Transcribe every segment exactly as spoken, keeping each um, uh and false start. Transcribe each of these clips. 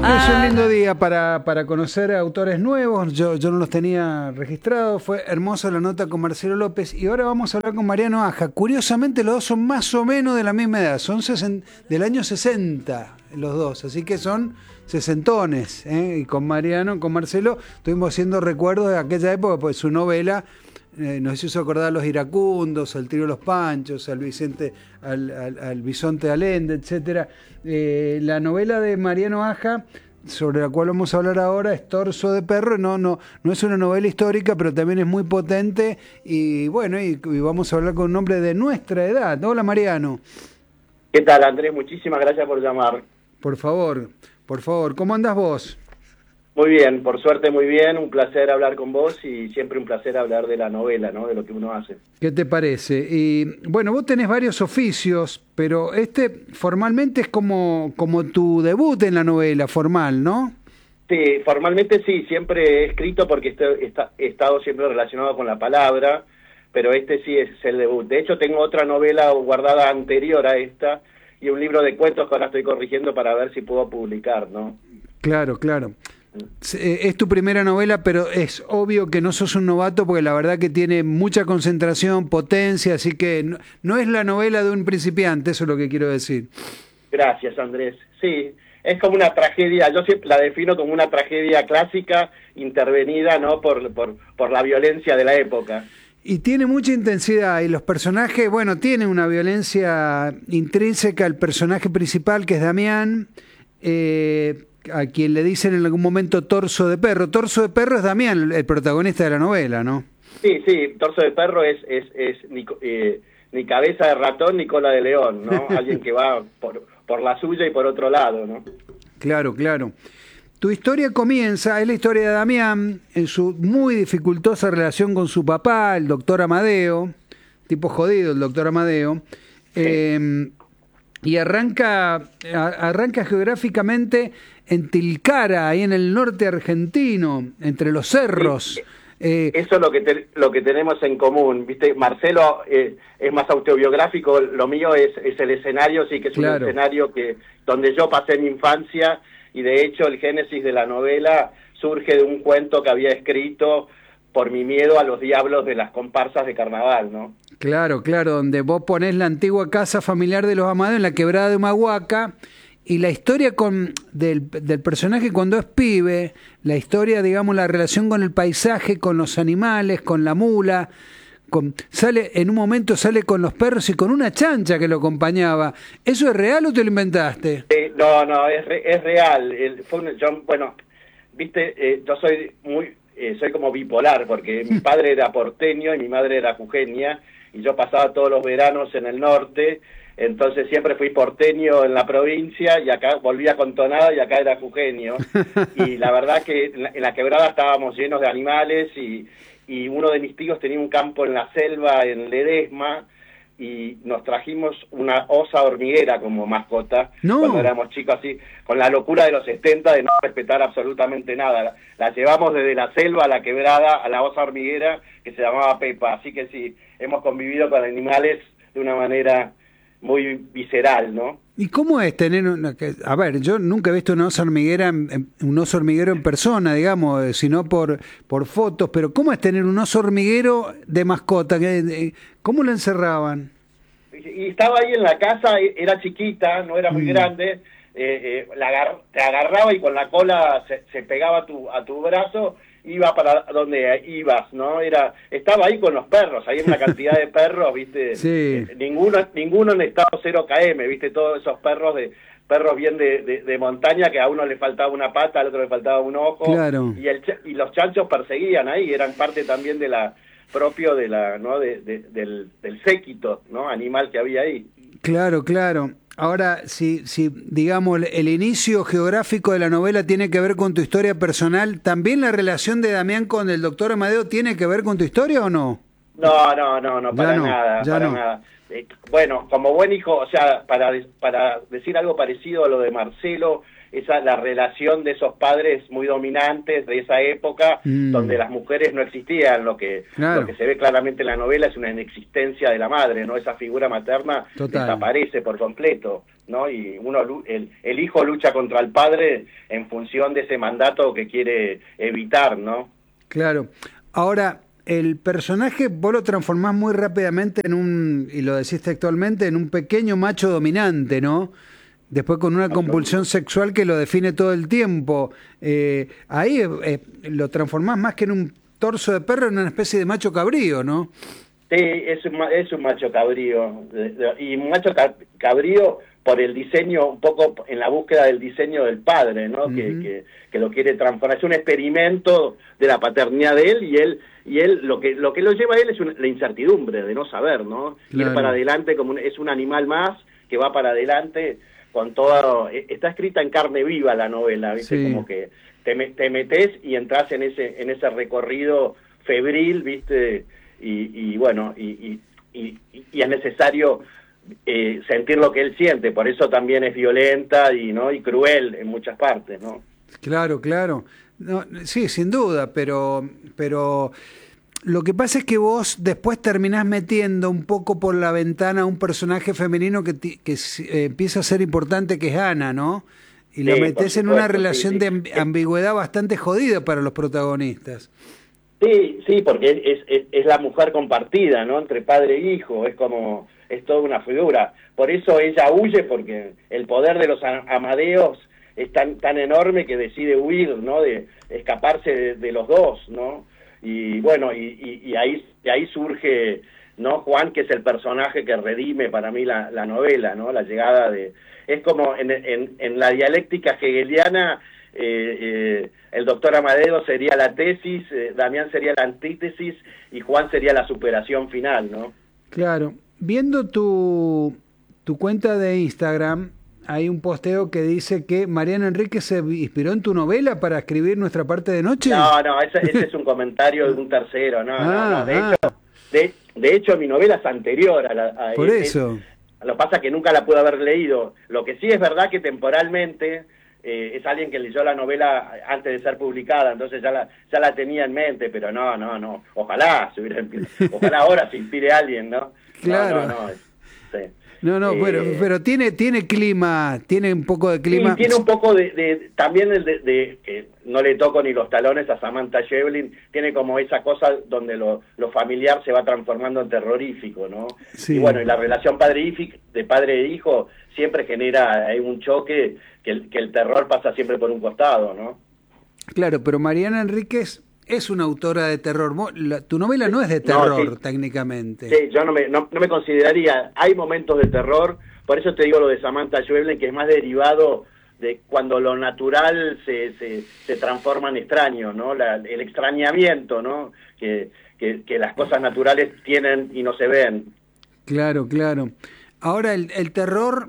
Es un lindo día para, para conocer a autores nuevos. Yo, yo no los tenía registrados. Fue hermosa la nota con Marcelo López. Y ahora vamos a hablar con Mariano Aja. Curiosamente, los dos son más o menos de la misma edad. Son sesenta, del año sesenta, los dos. Así que son sesentones. ¿eh? Y con Mariano, con Marcelo, estuvimos haciendo recuerdos de aquella época, pues su novela eh, nos hizo acordar a los iracundos, al trío de los Panchos, al Vicente, al, al, al Bisonte Allende, etcétera. Eh, la novela de Mariano Aja, sobre la cual vamos a hablar ahora, es Torso de Perro. No, no, no es una novela histórica, pero también es muy potente. Y bueno, y, y vamos a hablar con un hombre de nuestra edad. Hola, Mariano. ¿Qué tal, Andrés? Muchísimas gracias por llamar. Por favor, por favor. ¿Cómo andás vos? Muy bien, por suerte muy bien, un placer hablar con vos y siempre un placer hablar de la novela, ¿no? De lo que uno hace. ¿Qué te parece? Y bueno, vos tenés varios oficios, pero este formalmente es como, como tu debut en la novela, formal, ¿no? Sí, formalmente sí, siempre he escrito porque estoy, he estado siempre relacionado con la palabra, pero este sí es el debut. De hecho, tengo otra novela guardada anterior a esta y un libro de cuentos que ahora estoy corrigiendo para ver si puedo publicar, ¿no? Claro, claro. Es tu primera novela, pero es obvio que no sos un novato porque la verdad que tiene mucha concentración, potencia, así que no, no es la novela de un principiante, eso es lo que quiero decir. Gracias, Andrés. Sí, es como una tragedia, yo siempre la defino como una tragedia clásica intervenida, ¿no? por, por, por la violencia de la época. Y tiene mucha intensidad y los personajes, bueno, tienen una violencia intrínseca. El personaje principal, que es Damián, eh, a quien le dicen en algún momento Torso de Perro. Torso de Perro es Damián, el protagonista de la novela, ¿no? Sí, sí, Torso de Perro es, es, es ni, eh, ni cabeza de ratón ni cola de león, ¿no? Alguien que va por, por la suya y por otro lado, ¿no? Claro, claro. Tu historia comienza, es la historia de Damián, en su muy dificultosa relación con su papá, el doctor Amadeo, tipo jodido el doctor Amadeo, sí. eh, y arranca, arranca geográficamente en Tilcara, ahí en el norte argentino, entre los cerros. Sí. Eh, Eso es lo que te, lo que tenemos en común, ¿viste? Marcelo eh, es más autobiográfico, lo mío es, es el escenario, sí que es claro. Un escenario que donde yo pasé mi infancia, y de hecho el génesis de la novela surge de un cuento que había escrito por mi miedo a los diablos de las comparsas de carnaval, ¿no? Claro, claro, donde vos ponés la antigua casa familiar de los Amadeo en la quebrada de Humahuaca. Y la historia con del, del personaje cuando es pibe, la historia, digamos, la relación con el paisaje, con los animales, con la mula, con, sale en un momento sale con los perros y con una chancha que lo acompañaba. ¿Eso es real o te lo inventaste? Eh, no, no, es, re, es real. El, fue un, yo, bueno, viste, eh, yo soy muy, eh, soy como bipolar, porque mi padre era porteño y mi madre era jujeña, y yo pasaba todos los veranos en el norte. Entonces siempre fui porteño en la provincia y acá volvía con tonada y acá era jujeño. Y la verdad que en la, en la quebrada estábamos llenos de animales y, y uno de mis tíos tenía un campo en la selva en Ledesma y nos trajimos una osa hormiguera como mascota no. Cuando éramos chicos, así, con la locura de los setenta de no respetar absolutamente nada. La, la llevamos desde la selva a la quebrada a la osa hormiguera que se llamaba Pepa. Así que sí, hemos convivido con animales de una manera muy visceral, ¿no? ¿Y cómo es tener una... A ver, yo nunca he visto una osa hormiguera, un oso hormiguero en persona, digamos, sino por, por fotos, pero ¿cómo es tener un oso hormiguero de mascota? ¿Cómo lo encerraban? Y estaba ahí en la casa, era chiquita, no era muy mm. grande, eh, eh, la agar, te agarraba y con la cola se, se pegaba a tu, a tu brazo, iba para donde ibas, ¿no? Era, estaba ahí con los perros, ahí en una cantidad de perros, ¿viste? Sí. Eh, ninguno, ninguno en estado cero K M, ¿viste? Todos esos perros de perros bien de, de, de montaña, que a uno le faltaba una pata, al otro le faltaba un ojo. Claro. Y, el, y los chanchos perseguían ahí, eran parte también de la, propio de la, ¿no? De, de, del, del séquito, ¿no? Animal que había ahí. Claro, claro. Ahora, si, si digamos, el inicio geográfico de la novela tiene que ver con tu historia personal, ¿también la relación de Damián con el doctor Amadeo tiene que ver con tu historia o no? No, no, no, no, para no, nada, ya para no. nada. eh, bueno, como buen hijo, o sea, para, para decir algo parecido a lo de Marcelo, esa la relación de esos padres muy dominantes de esa época, mm. donde las mujeres no existían, lo que claro. lo que se ve claramente en la novela es una inexistencia de la madre, ¿no? Esa figura materna Total. desaparece por completo, ¿no? Y uno el, el hijo lucha contra el padre en función de ese mandato que quiere evitar, ¿no? Claro. Ahora, el personaje vos lo transformás muy rápidamente en un, y lo decís textualmente, en un pequeño macho dominante, ¿no? Después con una compulsión sexual que lo define todo el tiempo. Eh, ahí eh, lo transformás más que en un torso de perro, en una especie de macho cabrío, ¿no? Sí, es un, es un macho cabrío. Y un macho cabrío por el diseño, un poco en la búsqueda del diseño del padre, ¿no? Uh-huh. que, que, que lo quiere transformar. Es un experimento de la paternidad de él y él y él lo que lo que lo lleva a él es una, la incertidumbre de no saber, ¿no? Claro. Ir para adelante como un, es un animal más que va para adelante con todo. Está escrita en carne viva la novela, ¿viste? Sí. Como que te, te metes y entras en ese en ese recorrido febril, ¿viste? Y, y bueno, y, y, y es necesario eh, sentir lo que él siente, por eso también es violenta y no y cruel en muchas partes, ¿no? Claro, claro. No, sí, sin duda, pero pero lo que pasa es que vos después terminás metiendo un poco por la ventana a un personaje femenino que, que eh, empieza a ser importante, que es Ana, ¿no? Y sí, la metés supuesto, en una relación sí, sí. de ambigüedad bastante jodida para los protagonistas. Sí, sí, porque es, es, es la mujer compartida, ¿no? Entre padre e hijo, es como, es toda una figura. Por eso ella huye, porque el poder de los Amadeos es tan, tan enorme que decide huir, ¿no? De escaparse de, de los dos, ¿no? Y bueno, y, y, y ahí y ahí surge, ¿no? Juan, que es el personaje que redime para mí la, la novela, ¿no? La llegada de... Es como en, en, en la dialéctica hegeliana, eh, eh, el doctor Amadeo sería la tesis, eh, Damián sería la antítesis y Juan sería la superación final, ¿no? Claro. Viendo tu, tu cuenta de Instagram, hay un posteo que dice que Mariano Enríquez se inspiró en tu novela para escribir Nuestra parte de noche. No, no, ese, ese es un comentario de un tercero, no, ah, no, no. De, ah. hecho, de, de hecho, mi novela es anterior a la... A, Por es, eso. Es, lo que pasa es que nunca la pude haber leído. Lo que sí es verdad que temporalmente eh, es alguien que leyó la novela antes de ser publicada, entonces ya la ya la tenía en mente, pero no, no, no. Ojalá se hubiera, ojalá ahora se inspire a alguien, ¿no? Claro. No, no, no, sí. No, no, eh, pero, pero tiene tiene clima, tiene un poco de clima. Sí, tiene un poco de, de también el de, de que no le toco ni los talones a Samantha Schweblin, tiene como esa cosa donde lo, lo familiar se va transformando en terrorífico, ¿no? Sí. Y bueno, y la relación padre de padre e hijo siempre genera hay un choque que el, que el terror pasa siempre por un costado, ¿no? Claro, pero Mariana Enríquez es una autora de terror. La, tu novela no es de terror, no, sí. técnicamente. Sí, yo no me, no, no me consideraría... Hay momentos de terror, por eso te digo lo de Samantha Schweblin, que es más derivado de cuando lo natural se, se, se transforma en extraño, ¿no? La, el extrañamiento, ¿no? Que, que, que las cosas naturales tienen y no se ven. Claro, claro. Ahora, el, el terror...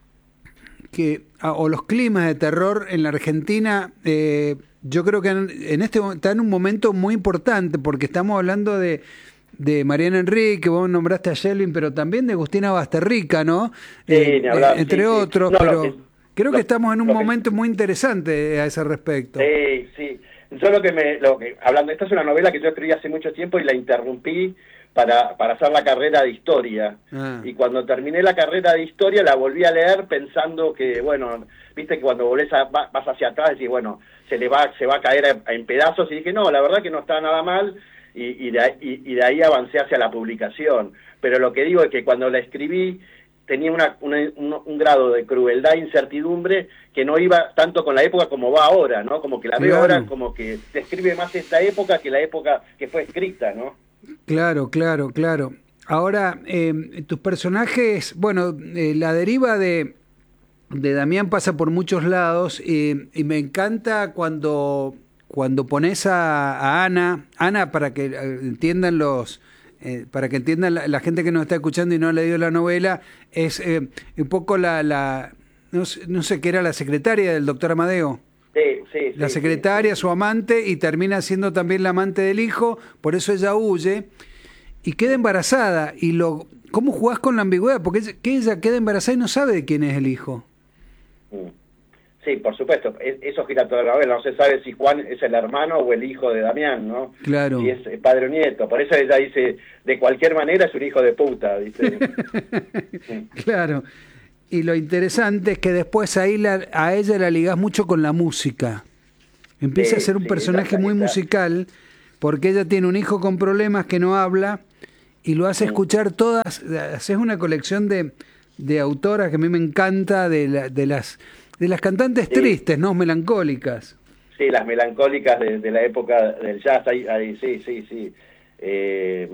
que o los climas de terror en la Argentina... Eh, yo creo que en este está en un momento muy importante porque estamos hablando de, de Mariana Enríquez, vos nombraste a Schweblin, pero también de Agustina Basterrica, ¿no? Sí, eh, hablar, entre sí, otros, sí. No, pero que, creo lo, que estamos en un momento que, muy interesante a ese respecto. Sí, sí. Yo lo que me, lo que, hablando, esta es una novela que yo escribí hace mucho tiempo y la interrumpí para, para hacer la carrera de historia. Ah. Y cuando terminé la carrera de historia la volví a leer pensando que, bueno, viste que cuando volvés a, vas hacia atrás decís, bueno, se le va se va a caer a, a en pedazos, y dije, no, la verdad que no está nada mal, y, y, de, y, y de ahí avancé hacia la publicación. Pero lo que digo es que cuando la escribí tenía una, una, un, un grado de crueldad e incertidumbre que no iba tanto con la época como va ahora, ¿no? Como que la veo claro. ahora como que describe más esta época que la época que fue escrita, ¿no? Claro, claro, claro. Ahora, eh, tus personajes, bueno, eh, la deriva de... de Damián pasa por muchos lados y, y me encanta cuando cuando pones a, a Ana, Ana para que entiendan los eh, para que entiendan la, la gente que nos está escuchando y no ha leído la novela, es eh, un poco la, la no, no sé qué era la secretaria del doctor Amadeo. Sí, sí, la sí, secretaria, sí. su amante, y termina siendo también la amante del hijo, por eso ella huye y queda embarazada, y lo ¿cómo jugás con la ambigüedad? Porque ella, que ella queda embarazada y no sabe de quién es el hijo. Sí, por supuesto, eso gira toda la novela, no se sabe si Juan es el hermano o el hijo de Damián, ¿no? Claro. Si es padre o nieto, por eso ella dice, de cualquier manera es un hijo de puta, dice. Claro. Y lo interesante es que después ahí la, a ella la ligás mucho con la música. Empieza Sí, a ser un sí, personaje exacto, muy exacto. musical, porque ella tiene un hijo con problemas que no habla y lo hace Sí. escuchar todas. Haces una colección de, de autoras que a mí me encanta, de, la, de las de las cantantes Sí. tristes, ¿no? Melancólicas. Sí, las melancólicas de, de la época del jazz, ahí, ahí sí, sí, sí. Eh,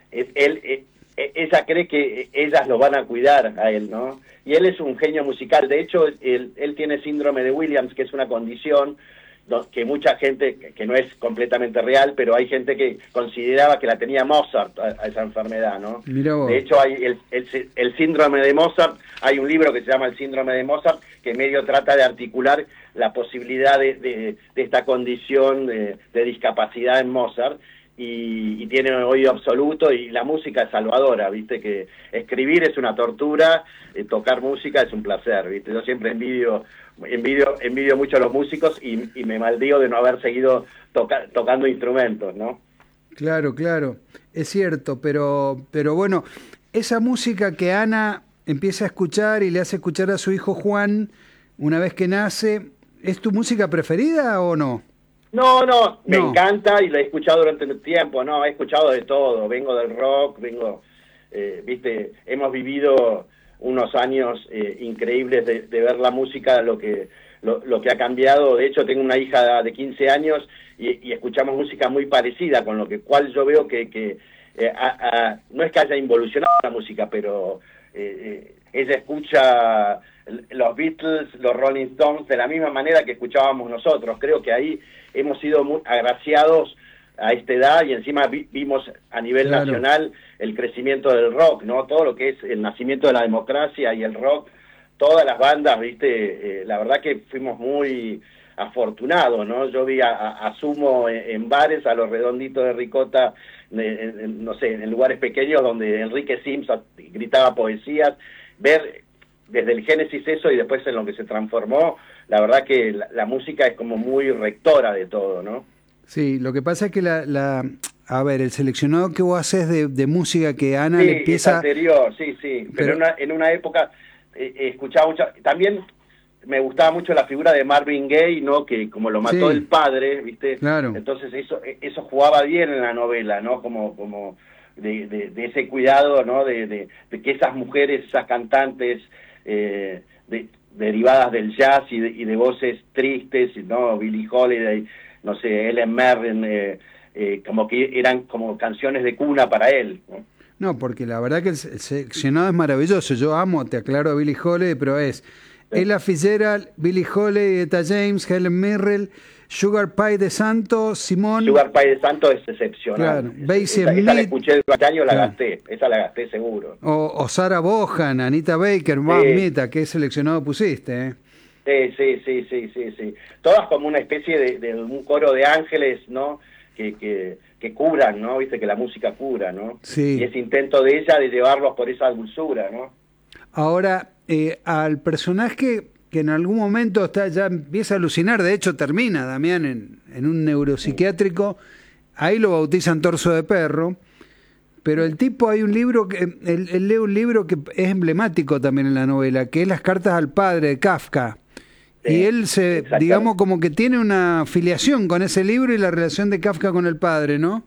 él, él, ella cree que ellas lo van a cuidar a él, ¿no? Y él es un genio musical. De hecho, él, él tiene síndrome de Williams, que es una condición que mucha gente, que no es completamente real, pero hay gente que consideraba que la tenía Mozart a, a esa enfermedad, ¿no? Mirá vos. De hecho, hay el, el, el síndrome de Mozart, hay un libro que se llama El síndrome de Mozart, que medio trata de articular la posibilidad de, de, de esta condición de, de discapacidad en Mozart, y, y tiene oído absoluto, y la música es salvadora, ¿viste? Que escribir es una tortura, eh, tocar música es un placer, ¿viste? Yo siempre envidio envidio, envidio mucho a los músicos y, y me maldigo de no haber seguido toca, tocando instrumentos, ¿no? Claro, claro, es cierto, pero, pero bueno, esa música que Ana empieza a escuchar y le hace escuchar a su hijo Juan una vez que nace, ¿es tu música preferida o no? No, no, me No. encanta y la he escuchado durante el tiempo, no, he escuchado de todo, vengo del rock, vengo, eh, viste, hemos vivido unos años eh, increíbles de, de ver la música, lo que lo, lo que ha cambiado. De hecho, tengo una hija de quince años y, y escuchamos música muy parecida, con lo que cual yo veo que, que eh, a, a, no es que haya involucionado la música, pero eh, eh, ella escucha los Beatles, los Rolling Stones, de la misma manera que escuchábamos nosotros. Creo que ahí hemos sido muy agraciados a esta edad y encima vi, vimos a nivel Claro. nacional el crecimiento del rock, ¿no? Todo lo que es el nacimiento de la democracia y el rock, todas las bandas, ¿viste? Eh, la verdad que fuimos muy afortunados, ¿no? Yo vi a, a, a Sumo en, en bares, a los Redonditos de Ricota, en, en, no sé, en lugares pequeños donde Enrique Sims gritaba poesías, ver desde el génesis eso y después en lo que se transformó, la verdad que la, la música es como muy rectora de todo, ¿no? Sí, lo que pasa es que la, la a ver, el seleccionado que vos haces de, de música que Ana sí, le empieza... es anterior, sí, sí, pero, pero en, una, en una época eh, escuchaba mucho, también me gustaba mucho la figura de Marvin Gaye, ¿no? Que como lo mató Sí. el padre, ¿viste? Claro. Entonces eso eso jugaba bien en la novela, ¿no? Como como de, de, de ese cuidado, ¿no? De, de, de que esas mujeres, esas cantantes eh, de, derivadas del jazz y de, y de voces tristes, ¿no? Billie Holiday, no sé, Ellen Merrill, eh, eh, como que eran como canciones de cuna para él, ¿no? No, porque la verdad que el seleccionado es maravilloso. Yo amo, te aclaro, a Billie Holiday, pero es Ella Fitzgerald, Billie Holiday, Etta James, Helen Mirren, Sugar Pie de Santo, Simón... Sugar Pie de Santo es excepcional. Claro, Bessie esa, Smith, esa la escuché durante años, la claro. gasté, esa la gasté seguro. O, o Sarah Vaughan, Anita Baker, Sí. mamita, qué seleccionado pusiste, ¿eh? Sí, sí, sí, sí, sí, sí. Todas como una especie de, de un coro de ángeles, ¿no? Que, que, que curan, ¿no? Viste que la música cura, ¿no? Sí. Y ese intento de ella de llevarlos por esa dulzura, ¿no? Ahora, eh, al personaje que en algún momento está ya empieza a alucinar, de hecho termina, Damián, en, en un neuropsiquiátrico, ahí lo bautizan Torso de Perro, pero el tipo, hay un libro, que él, él lee un libro que es emblemático también en la novela, que es Las cartas al padre de Kafka. Sí, y él se, digamos, como que tiene una filiación con ese libro y la relación de Kafka con el padre, ¿no?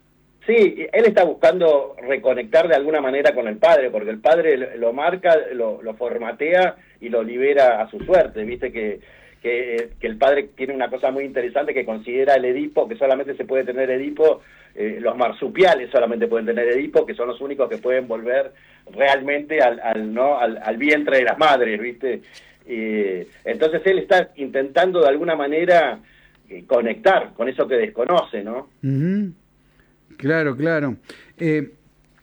Sí, él está buscando reconectar de alguna manera con el padre, porque el padre lo marca, lo, lo formatea y lo libera a su suerte, viste que, que, que el padre tiene una cosa muy interesante que considera el Edipo, que solamente se puede tener Edipo, eh, los marsupiales solamente pueden tener Edipo, que son los únicos que pueden volver realmente al, al, ¿no? al, al vientre de las madres, viste. Eh, entonces él está intentando de alguna manera eh, conectar con eso que desconoce, ¿no? Uh-huh. Claro, claro. Eh,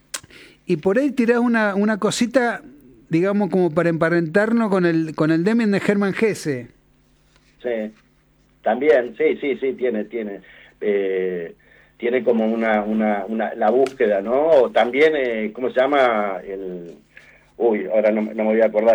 y por ahí tirás una, una cosita, digamos, como para emparentarnos con el con el Demian de Hermann Hesse. Sí, también, sí, sí, sí, tiene, tiene. Eh, tiene como una, una, una la búsqueda, ¿no? O también, eh, ¿cómo se llama? El, uy, ahora no, no me voy a acordar,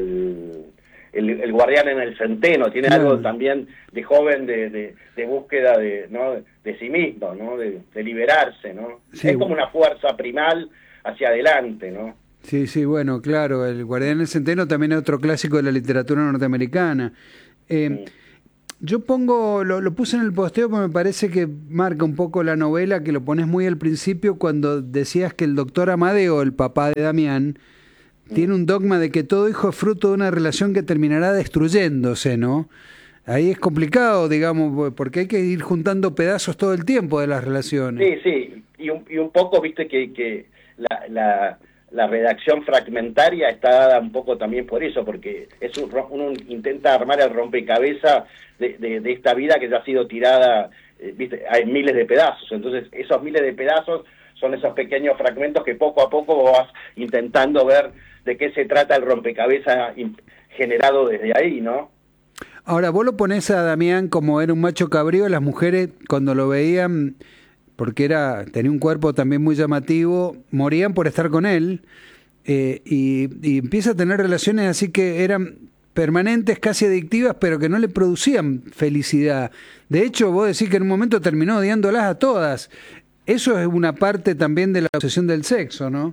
el, el, el guardián en el centeno, tiene Claro. algo también de joven, de, de, de búsqueda de, ¿no? de sí mismo, ¿no? De, de liberarse, ¿no? Sí. Es como una fuerza primal hacia adelante, ¿no? Sí, sí, bueno, claro, El Guardián del Centeno también es otro clásico de la literatura norteamericana. Eh, Sí. Yo pongo, lo, lo puse en el posteo porque me parece que marca un poco la novela, que lo pones muy al principio cuando decías que el doctor Amadeo, el papá de Damián, Mm. tiene un dogma de que todo hijo es fruto de una relación que terminará destruyéndose, ¿no? Ahí es complicado, digamos, porque hay que ir juntando pedazos todo el tiempo de las relaciones. Sí, sí, y un, y un poco, viste, que, que la, la, la redacción fragmentaria está dada un poco también por eso, porque es un, uno intenta armar el rompecabezas de, de, de esta vida que ya ha sido tirada, eh, viste, hay miles de pedazos, entonces esos miles de pedazos son esos pequeños fragmentos que poco a poco vos vas intentando ver de qué se trata el rompecabezas generado desde ahí, ¿no? Ahora, vos lo ponés a Damián como era un macho cabrío, las mujeres cuando lo veían, porque era tenía un cuerpo también muy llamativo, morían por estar con él, eh, y, y empieza a tener relaciones así que eran permanentes, casi adictivas, pero que no le producían felicidad. De hecho, vos decís que en un momento terminó odiándolas a todas. Eso es una parte también de la obsesión del sexo, ¿no?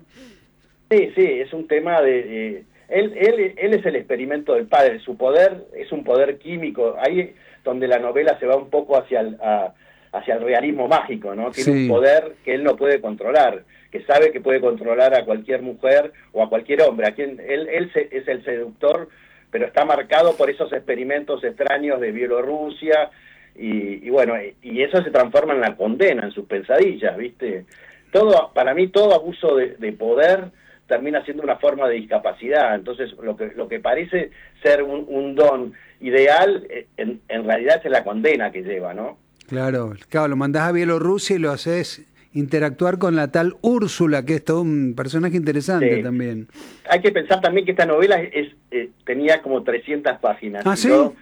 Sí, sí, es un tema de... de él, él, él es el experimento del padre, su poder es un poder químico, ahí donde la novela se va un poco hacia el, a, hacia el realismo mágico, ¿no? Tiene Sí. un poder que él no puede controlar, que sabe que puede controlar a cualquier mujer o a cualquier hombre, a quien él, él se, es el seductor, pero está marcado por esos experimentos extraños de Bielorrusia, y, y bueno, y eso se transforma en la condena, en sus pesadillas, ¿viste? Todo, para mí todo abuso de, de poder termina siendo una forma de discapacidad, entonces lo que lo que parece ser un, un don ideal, en, en realidad es la condena que lleva, ¿no? Claro, claro, lo mandás a Bielorrusia y lo haces interactuar con la tal Úrsula, que es todo un personaje interesante Sí. también. Hay que pensar también que esta novela es, eh, tenía como trescientas páginas. ¿Ah, y sí? yo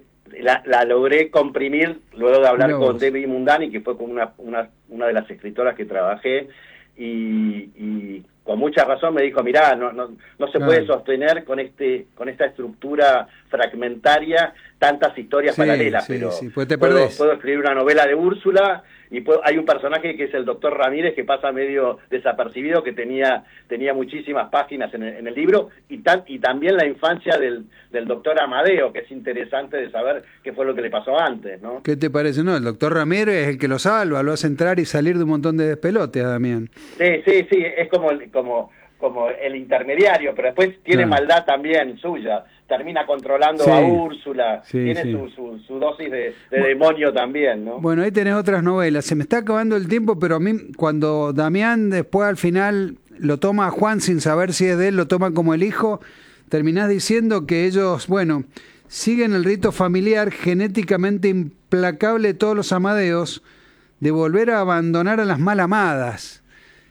la, la logré comprimir luego de hablar Mirá con vos. Debbie Mundani, que fue con una, una, una de las escritoras que trabajé, y, y con mucha razón me dijo, mirá, no, no, no se Claro. puede sostener con este con esta estructura fragmentaria tantas historias Sí, paralelas, sí, pero sí, pues te puedo, perdés. puedo escribir una novela de Úrsula, y puedo, hay un personaje que es el doctor Ramírez, que pasa medio desapercibido, que tenía tenía muchísimas páginas en el, en el libro, y, tan, y también la infancia del, del doctor Amadeo, que es interesante de saber qué fue lo que le pasó antes, ¿no? ¿Qué te parece? No, el doctor Ramírez es el que lo salva, lo hace entrar y salir de un montón de despelotes a Damián. Sí, sí, sí, es como el, como, como el intermediario, pero después tiene Claro. maldad también suya, termina controlando Sí. a Úrsula, Sí, tiene sí. Su, su, su dosis de, de demonio también, ¿no? Bueno, ahí tenés otras novelas. Se me está acabando el tiempo, pero a mí, cuando Damián después al final lo toma a Juan sin saber si es de él, lo toma como el hijo, terminás diciendo que ellos, bueno, siguen el rito familiar genéticamente implacable de todos los Amadeos de volver a abandonar a las mal amadas.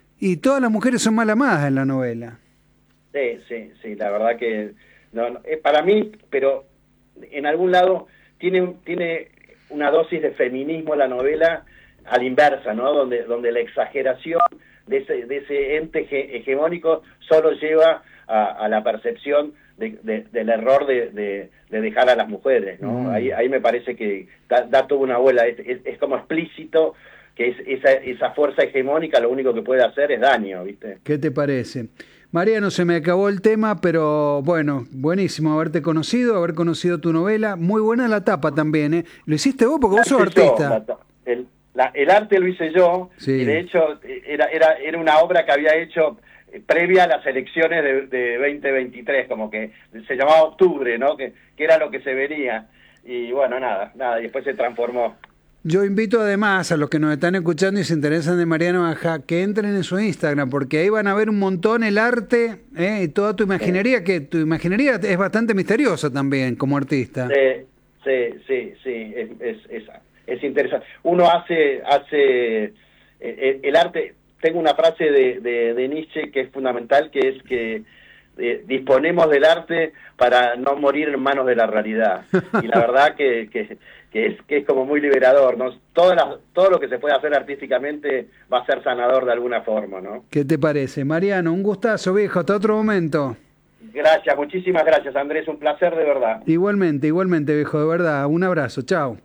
Y todas las mujeres son mal amadas en la novela. Sí, sí, sí, la verdad que no, no, eh, para mí, pero en algún lado tiene un- tiene una dosis de feminismo la novela a la inversa, ¿no? Donde donde la exageración de ese de ese ente hege- hegemónico solo lleva a, a la percepción de, de, del error de, de, de dejar a las mujeres, ¿no? Mm. Ahí ahí me parece que da, da toda una vuelta, es, es, es como explícito que es, esa esa fuerza hegemónica lo único que puede hacer es daño, ¿viste? ¿Qué te parece? Mariano, se me acabó el tema, pero bueno, buenísimo haberte conocido, haber conocido tu novela. Muy buena la tapa también, ¿eh? Lo hiciste vos porque vos sos Hice yo, artista. la- el, la- el arte lo hice yo, Sí. y de hecho eh, era, era, era una obra que había hecho eh, previa a las elecciones de, de veinte veintitrés, como que se llamaba Octubre, ¿no? Que, que era lo que se venía. Y bueno, nada, nada, y después se transformó. Yo invito además a los que nos están escuchando y se interesan de Mariano Aja que entren en su Instagram, porque ahí van a ver un montón el arte, ¿eh? Y toda tu imaginería, que tu imaginería es bastante misteriosa también como artista. Sí, sí, sí, sí, es, es, es, es interesante. Uno hace, hace el, el arte, tengo una frase de, de, de Nietzsche que es fundamental, que es que eh, disponemos del arte para no morir en manos de la realidad. Y la verdad que, que, que, es, que es como muy liberador, ¿no? Todo, la, todo lo que se puede hacer artísticamente va a ser sanador de alguna forma, ¿no? ¿Qué te parece? Mariano, un gustazo, viejo, hasta otro momento. Gracias, muchísimas gracias, Andrés, un placer de verdad. Igualmente, igualmente, viejo, de verdad, un abrazo, chao.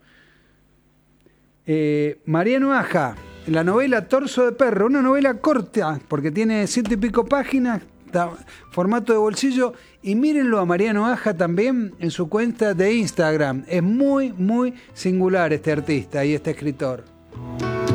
Eh, Mariano Aja, la novela Torso de Perro, una novela corta, porque tiene ciento y pico páginas, formato de bolsillo, y mírenlo a Mariano Aja también en su cuenta de Instagram. Es muy, muy singular este artista y este escritor.